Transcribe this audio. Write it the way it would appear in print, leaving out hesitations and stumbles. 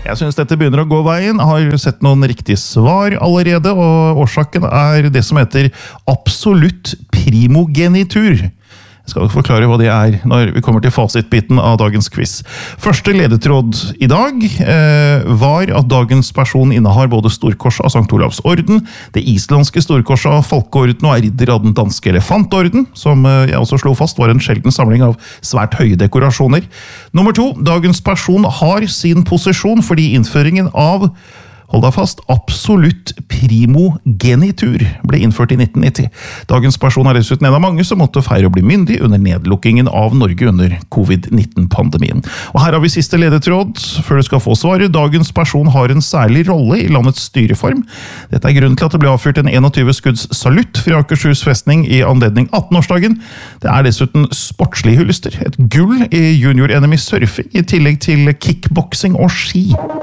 Jeg synes dette begynner å gå veien, har sett noen riktige svar allerede, og årsaken er det som heter absolutt primogenitur. Jeg skal forklare hva det er når vi kommer til fasitbiten av dagens quiz. Første ledetråd i dag var at dagens person innehar både storkorset av Sankt Olavs orden, det islandske storkorset av Folkeorden og er ridder av den danske elefantorden, som jeg også slo fast var en sjelden samling av svært høye dekorasjoner. Nummer 2, dagens person har sin posisjon fordi innføringen av hold deg fast, absolutt primogenitur ble innført i 1990. Dagens person er dessuten en av mange som måtte feire å bli myndig under nedlukkingen av Norge under covid-19-pandemien. Og her har vi siste ledetråd, før du skal få svaret. Dagens person har en særlig rolle i landets styreform. Dette er grunnen til at det ble avfyrt en 21 skudds salutt fra Akershus festning i anledning 18-årsdagen. Det er dessuten sportslige hyllester, et gull i junior-NM i surfing, i tillegg til kickboksing og ski.